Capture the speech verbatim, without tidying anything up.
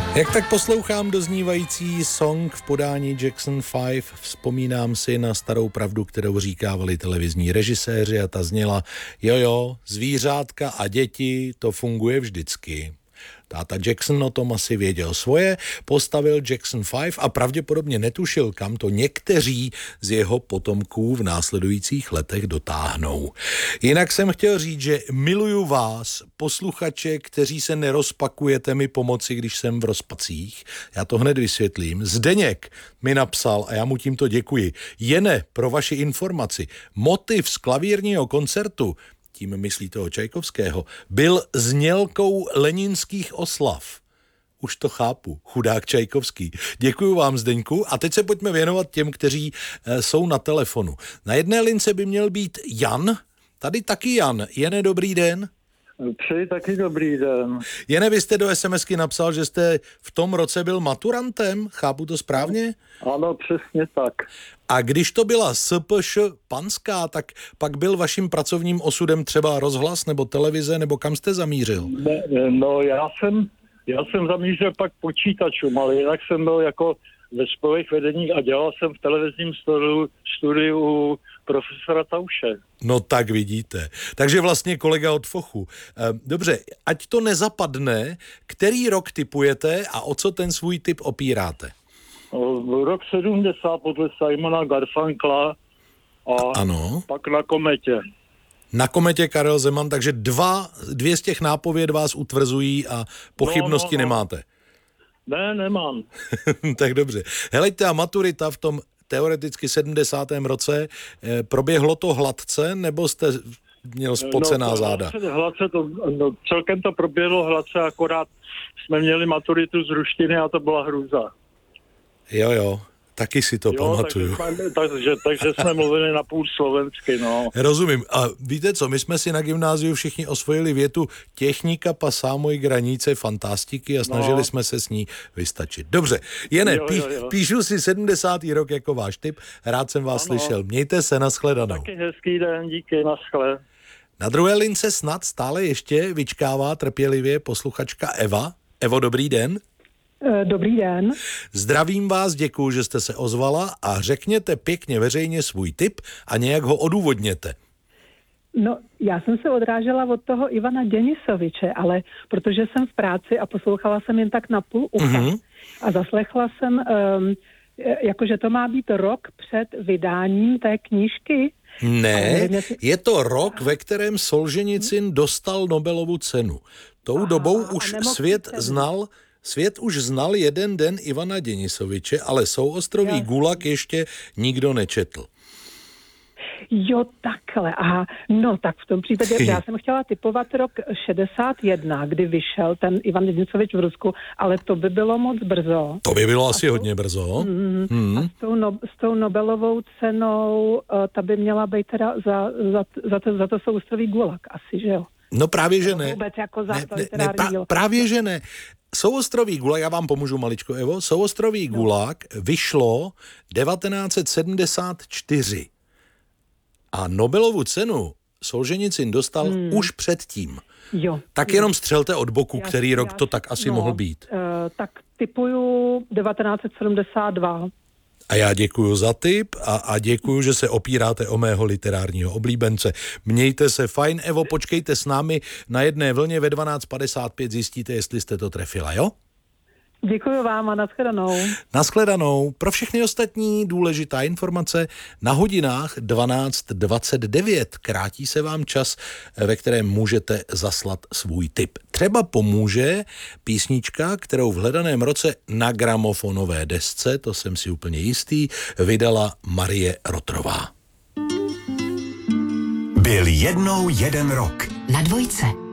Jak tak poslouchám doznívající song v podání Jackson pět, vzpomínám si na starou pravdu, kterou říkávali televizní režiséři a ta zněla: jojo, zvířátka a děti, to funguje vždycky. Táta Jackson o tom asi věděl svoje, postavil Jackson pět a pravděpodobně netušil, kam to někteří z jeho potomků v následujících letech dotáhnou. Jinak jsem chtěl říct, že miluju vás, posluchače, kteří se nerozpakujete mi pomoci, když jsem v rozpacích. Já to hned vysvětlím. Zdeněk mi napsal, a já mu tímto děkuji: Jene, pro vaši informaci, motiv z klavírního koncertu, tím myslí toho Čajkovského, byl znělkou leninských oslav. Už to chápu, chudák Čajkovský. Děkuju vám, Zdeňku, a teď se pojďme věnovat těm, kteří e, jsou na telefonu. Na jedné lince by měl být Jan, tady taky Jan. Jene, dobrý den. Přeji taky dobrý den. Jene, vy jste do SMSky napsal, že jste v tom roce byl maturantem, chápu to správně? Ano, přesně tak. A když to byla S P Š panská, tak pak byl vaším pracovním osudem třeba rozhlas nebo televize, nebo kam jste zamířil? Ne, no já jsem, já jsem zamířil pak počítačům, ale jinak jsem byl jako ve spojových vedeních a dělal jsem v televizním studiu, studiu profesora Tauše. No tak vidíte. Takže vlastně kolega od Fochu. Dobře, ať to nezapadne, který rok tipujete a o co ten svůj tip opíráte? Rok sedmdesát podle Simona Garfunkla a ano. Pak Na kometě. Na kometě Karel Zeman, takže dva, dvě z těch nápověd vás utvrzují a pochybnosti no, no, no. nemáte. Ne, nemám. Tak dobře. Helejte, a maturita v tom teoreticky sedmdesátém roce, eh, proběhlo to hladce, nebo jste měl spocená no, záda? Hladce to, no, celkem to proběhlo hladce, akorát jsme měli maturitu z ruštiny a to byla hrůza. Jo, jo. Taky si to jo, pamatuju. Takže jsme, takže, takže jsme mluvili na půl slovensky, no. Rozumím. A víte co, my jsme si na gymnáziu všichni osvojili větu technika pasá moji granice fantastiky a snažili no. jsme se s ní vystačit. Dobře, Jene, jo, pí, jo, jo. píšu si sedmdesátý rok jako váš tip, rád jsem vás ano. slyšel. Mějte se, nashledanou. Taky hezký den, díky, naschle. Na druhé lince snad stále ještě vyčkává trpělivě posluchačka Eva. Evo, dobrý den. Dobrý den. Zdravím vás, děkuju, že jste se ozvala a řekněte pěkně veřejně svůj tip a nějak ho odůvodněte. No, já jsem se odrážela od toho Ivana Denisoviče, ale protože jsem v práci a poslouchala jsem jen tak na půl ucha mm-hmm. a zaslechla jsem, um, jakože to má být rok před vydáním té knížky. Ne, nevím, jestli... je to rok, ve kterém Solženicyn dostal Nobelovu cenu. Tou Aha, dobou už svět znal... Svět už znal jeden den Ivana Denisoviče, ale Souostroví ja. Gulag ještě nikdo nečetl. Jo, takhle. Aha. No, tak v tom případě já jsem chtěla tipovat rok šedesát jedna, kdy vyšel ten Ivan Denisovič v Rusku, ale to by bylo moc brzo. To by bylo a asi to, hodně brzo. Mm, hmm. A s tou, no, s tou Nobelovou cenou, uh, ta by měla být teda za, za, za, to, za to Souostroví Gulag, asi, že jo? No právě, že ne. Vůbec jako za ne, to ne, ne pra, právě, že ne. Souostroví Gulag, já vám pomůžu maličko, Evo, Souostroví no. Gulag vyšlo devatenáct set sedmdesát čtyři a Nobelovu cenu Solženicyn dostal hmm. už předtím. Jo. Tak jo. jenom střelte od boku, já, který rok já, to tak asi no, mohl být. Uh, tak tipuju devatenáct set sedmdesát dva. A já děkuju za tip a, a děkuju, že se opíráte o mého literárního oblíbence. Mějte se fajn, Evo, počkejte s námi na jedné vlně ve dvanáct padesát pět, zjistíte, jestli jste to trefila, jo? Děkuju vám a nashledanou. Nashledanou. Pro všechny ostatní důležitá informace na hodinách dvanáct dvacet devět. Krátí se vám čas, ve kterém můžete zaslat svůj tip. Třeba pomůže písnička, kterou v hledaném roce na gramofonové desce, to jsem si úplně jistý, vydala Marie Rotrová. Byl jednou jeden rok. Na dvojce.